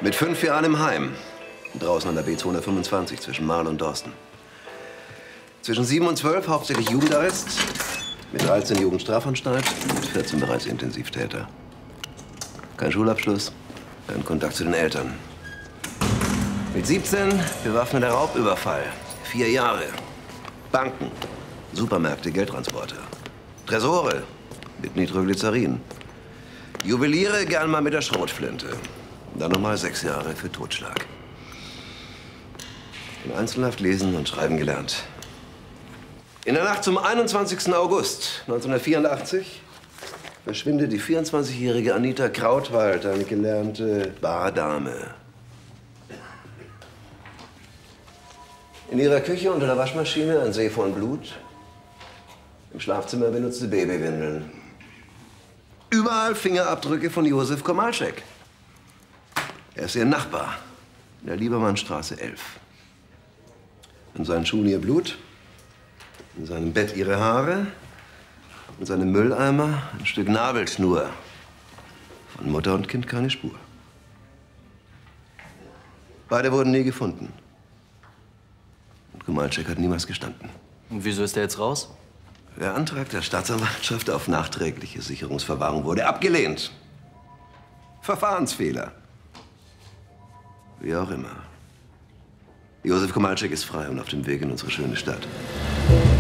Mit 5 Jahren im Heim. Draußen an der B225 zwischen Marl und Dorsten. Zwischen 7 und 12 hauptsächlich Jugendarrest. Mit 13 Jugendstrafanstalt und 14 bereits Intensivtäter. Kein Schulabschluss, kein Kontakt zu den Eltern. Mit 17 bewaffneter Raubüberfall. 4 Jahre. Banken, Supermärkte, Geldtransporter. Tresore mit Nitroglycerin. Juweliere gern mal mit der Schrotflinte. Dann nochmal 6 Jahre für Totschlag. In Einzelhaft lesen und schreiben gelernt. In der Nacht zum 21. August 1984 verschwindet die 24-jährige Anita Krautwald, eine gelernte Bardame. In ihrer Küche unter der Waschmaschine ein See von Blut. Im Schlafzimmer benutzte Babywindeln. Überall Fingerabdrücke von Josef Komalczek. Er ist ihr Nachbar in der Liebermannstraße 11. In seinen Schuhen ihr Blut, in seinem Bett ihre Haare, in seinem Mülleimer ein Stück Nabelschnur. Von Mutter und Kind keine Spur. Beide wurden nie gefunden. Und Komalczek hat niemals gestanden. Und wieso ist er jetzt raus? Der Antrag der Staatsanwaltschaft auf nachträgliche Sicherungsverwahrung wurde abgelehnt. Verfahrensfehler. Wie auch immer. Josef Komalczek ist frei und auf dem Weg in unsere schöne Stadt.